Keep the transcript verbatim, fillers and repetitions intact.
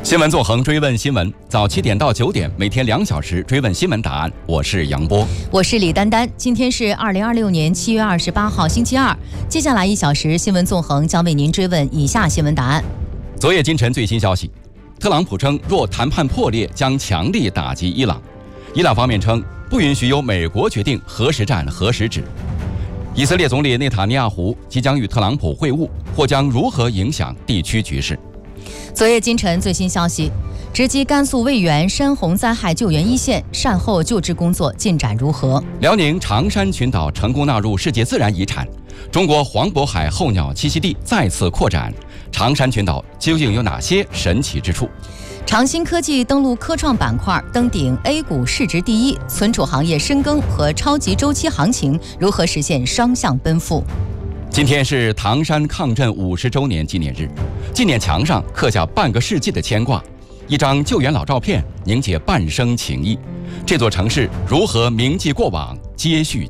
新闻纵横追问新闻，早七点到九点，每天两小时追问新闻答案。我是杨波， 我是李丹丹。今天是二零二六年七月二十八号，星期二。接下来一小时，新闻纵横将为您追问以下新闻答案。 昨夜今晨最新消息，特朗普称，若谈判破裂，将强力打击伊朗。伊朗方面称，不允许由美国决定何时战何时止。以色列总理内塔尼亚胡即将与特朗普会晤，或将如何影响地区局势？ 昨夜今晨最新消息，直击甘肃渭源山洪灾害救援一线，善后救治工作进展如何？ 辽宁长山群岛成功纳入世界自然遗产，中国黄渤海候鸟栖息地再次扩展，长山群岛究竟有哪些神奇之处？ 长兴科技登陆科创板块，登顶 A 股市值第一，存储行业深耕和超级周期行情如何实现双向奔赴？ 今天是唐山抗震五十周年纪念日，纪念墙上刻下半个世纪的牵挂，一张救援老照片凝结半生情谊。这座城市如何铭记过往，接续